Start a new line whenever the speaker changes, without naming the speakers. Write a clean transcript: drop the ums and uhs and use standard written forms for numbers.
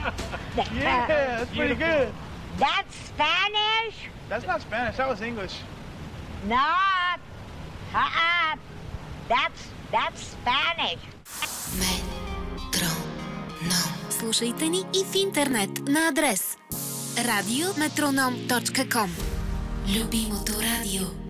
Yeah, that's pretty good.
That's Spanish?
That's not Spanish, that was English.
Not. That's Spanish.
Метроном. Слушайте ни и в интернет на адрес radiometronom.com. Любимото радио.